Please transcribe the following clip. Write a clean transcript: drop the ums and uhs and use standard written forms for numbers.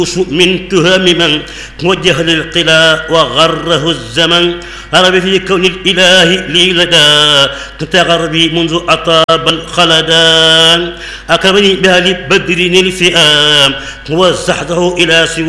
من تهم من وجه للقلا وغره الزمن عرب في كون الإله لي لدى تغربي منذ أطاب الخلدان أكرمني بها لبدر الفئام وزحته إلى سوى